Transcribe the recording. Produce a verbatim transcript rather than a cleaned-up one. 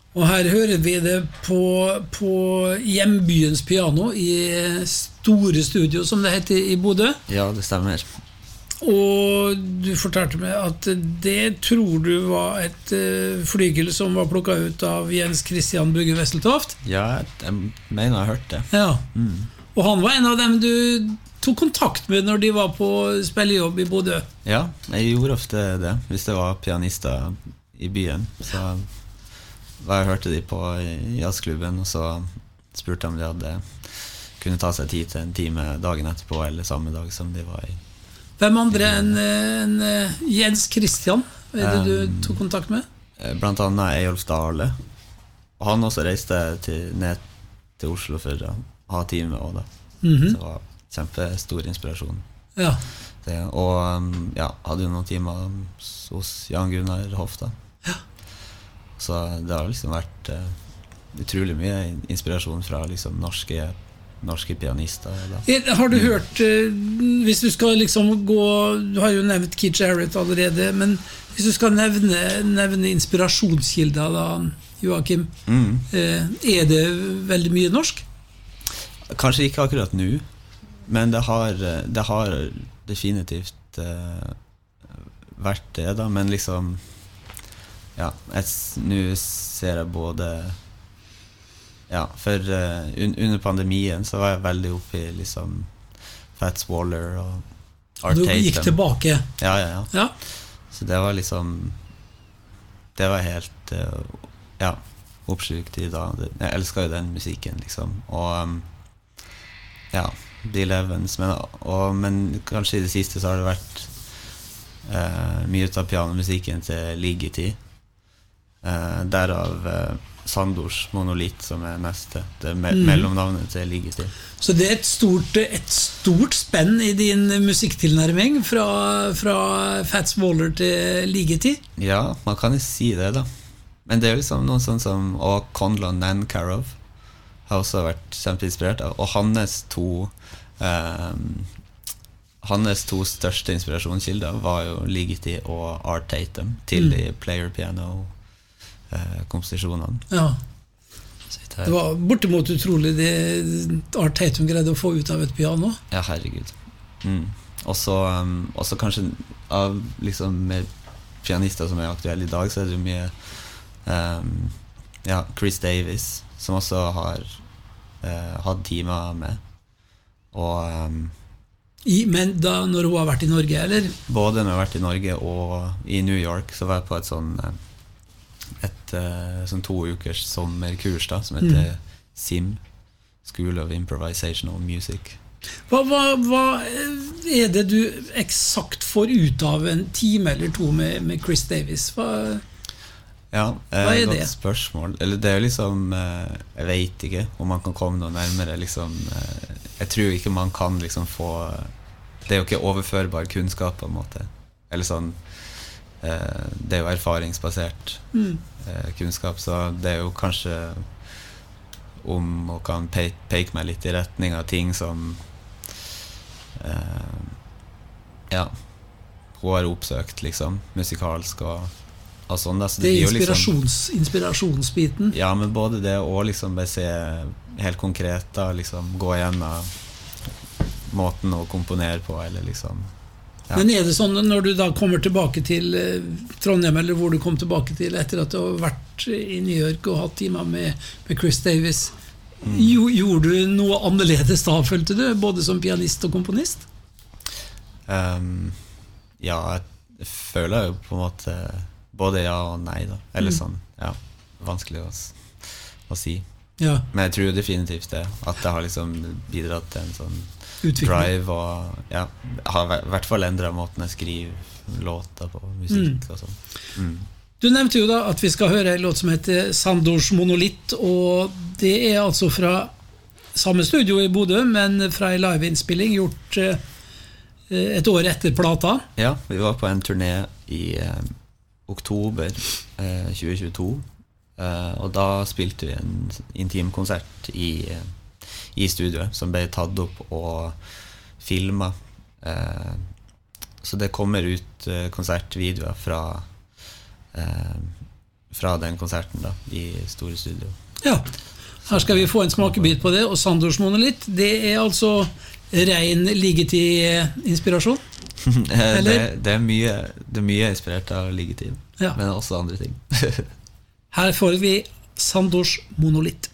Og her hører vi det på, på hjembyens piano i store studio, som det heter i Bodø. Ja, det stemmer. Og du fortalte meg at det tror du var et uh, flygel som var plukket ut av Jens Christian Bugge Wesseltoft. Ja, jeg mener jeg har hørt det. Ja. Mm. Og han var en av dem du tok kontakt med når de var på spillejobb i Bodø. Ja, jeg gjorde ofte det. Hvis det var pianister i byen, så var jeg hørte de på i jazzklubben, og så spurte de om de hadde kunne ta seg tid til en time dagen etterpå, eller samme dag som de var i. Hvem andre enn en Jens Christian er det du tok kontakt med? Blant annet Eyolf Dale. Og han også reiste til, ned til Oslo for å ha time også da. Mm-hmm. Så det var kjempestor inspirasjon. Ja. Det, og ja, hadde jo noen timer hos Jan Gunnar Hofta. Ja. Så det har liksom vært uh, utrolig mye inspirasjon fra liksom norske norske pianister da. Har du hørt, hvis du skal liksom gå, du har jo nevnt Keith Jarrett allerede, men hvis du skal nevne, nevne inspirasjonskilder da, Joakim, mm. er det veldig mye norsk? Kanskje ikke akkurat nå, men det har, det har definitivt uh, vært det da, men liksom ja, jeg, nå ser jeg både ja, for uh, un under pandemien så var jeg veldig oppe i liksom Fats Waller og Art Tatum. Du gikk tilbake? Ja, ja, ja, ja. Så det var liksom det var helt uh, ja, oppslukt i dag. Jeg elsker jo den musikken liksom. Og um, ja, Bill Evans, men, og, men kanskje i det siste så har det vært uh, mye av pianomusikken til Ligeti. Uh, derav uh, Sandors Monolitt som er neste, det me mm. mellomnavnet til Ligeti. Så det er et stort, et stort spenn i din musikktilnærming fra, fra Fats Waller til Ligeti? Ja, man kan jo si det da. Men det er jo liksom noen sånn som og Conlon Nancarrow har også vært kjempeinspirert av, og hans to um, hans to største inspirasjonskilder var jo Ligeti og Art Tatum til mm. de player piano eh, komposisjonene. Ja. Det var bortimot utrolig det Art Tatum greide å få ut av et piano. Ja, herregud. Mm. Og så um, også kanskje av liksom med pianister som er aktuelle i dag, så er det jo mye um, ja, Chris Davis, som også har uh, hatt timer med. Og um, I, men da når hun har vært i Norge, eller? Både når hun har vært i Norge og i New York, så var jeg på et sånn et uh, sånn to ukers sommerkurs da, som heter mm. S I M, School of Improvisational Music. Hva, hva, hva er det du eksakt får ut av en time eller to med, med Chris Davis? Hva, ja, eh, hva er godt det? Spørsmål. Eller det er jo liksom, eh, jeg vet ikke om man kan komme noe nærmere. Liksom, eh, jeg tror ikke man kan liksom få, det er jo ikke overførbar kunnskap på en måte. Eller sånn, eh, det er jo erfaringsbasert mm. eh, kunnskap, så det er jo kanskje om å kan pe peke meg litt i retning av ting som Uh, ja hun har oppsøkt liksom musikalsk og, og sånn da. Så det, det er inspirasjons, liksom, inspirasjonsbiten. Ja, men både det og liksom bare se helt konkret da, liksom gå gjennom måten å komponere på eller liksom ja. Men er det sånn når du da kommer tilbake til Trondheim, eller hvor du kom tilbake til etter at du har vært i New York og hatt timer med, med Chris Davis, Mm. gjorde du noe annerledes da, følte du, både som pianist og komponist? Um, ja, jeg føler jo på en måte både ja og nei da, eller mm. sånn, ja, vanskelig å, å si ja. Men jeg tror definitivt det, at det har liksom bidratt til en sånn utvikling. Drive og ja, har i hvert fall endret måten jeg skriver låter på musikk mm. og sånn mm. Du nevnte jo da at vi skal høre en låt som heter Sandors Monolitt, og det er altså fra samme studio i Bodø, men fra en liveinnspilling gjort eh, et år etter plata. Ja, vi var på en turné i eh, oktober eh, tjue tjueto, eh, og da spilte vi en intim konsert i, eh, i studioet, som ble tatt opp og filmet. Eh, så det kommer ut eh, konsertvideoer fra Uh, fra den konserten da, i store studio. Ja, her skal vi få en smakebit på det, og Sandors Monolitt, det er altså ren liggetid-inspirasjon? det, det, er mye, det er mye inspirert av liggetid, ja. Men også andre ting. Her får vi Sandors Monolitt.